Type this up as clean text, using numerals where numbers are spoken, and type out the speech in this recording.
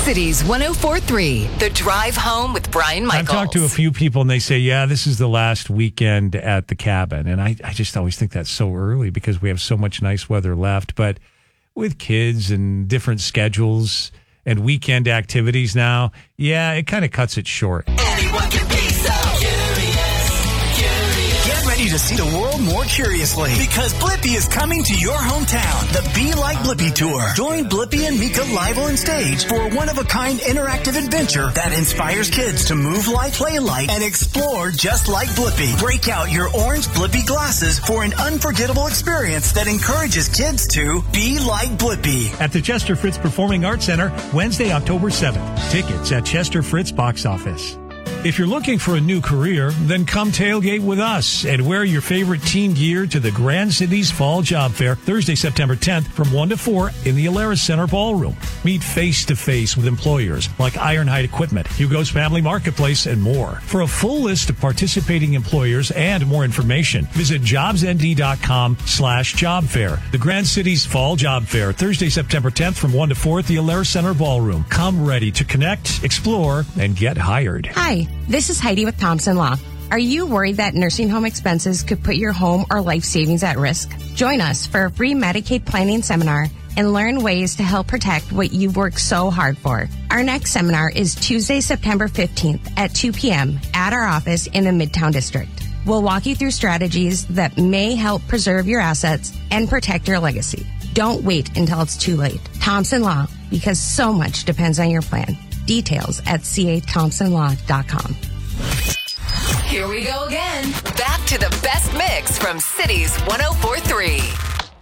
Cities 104.3, The Drive Home with Brian Michaels. I've talked to a few people and they say, yeah, this is the last weekend at the cabin. And I just always think that's so early because we have so much nice weather left. But with kids and different schedules and weekend activities now, yeah, it kind of cuts it short. Anyone can be so curious. Get ready to see the world more curiously because Blippi is coming to your hometown. The Be Like Blippi Tour. Join Blippi and Mika live on stage for a one-of-a-kind interactive adventure that inspires kids to move like, play like, and explore just like Blippi. Break out your orange Blippi glasses for an unforgettable experience that encourages kids to be like Blippi. At the Chester Fritz Performing Arts Center, Wednesday, October 7th. Tickets at Chester Fritz Box Office. If you're looking for a new career, then come tailgate with us and wear your favorite team gear to the Grand Cities Fall Job Fair Thursday, September 10th from 1 to 4 in the Alaris Center Ballroom. Meet face-to-face with employers like Ironhide Equipment, Hugo's Family Marketplace, and more. For a full list of participating employers and more information, visit jobsnd.com/job fair. The Grand Cities Fall Job Fair Thursday, September 10th from 1 to 4 at the Alaris Center Ballroom. Come ready to connect, explore, and get hired. Hi, this is Heidi with Thompson Law. Are you worried that nursing home expenses could put your home or life savings at risk? Join us for a free Medicaid planning seminar and learn ways to help protect what you've worked so hard for. Our next seminar is Tuesday, September 15th at 2 p.m. at our office in the Midtown District. We'll walk you through strategies that may help preserve your assets and protect your legacy. Don't wait until it's too late. Thompson Law, because so much depends on your plan. Details at cathompsonlaw.com. Here we go again. Back to the best mix from Cities 104.3.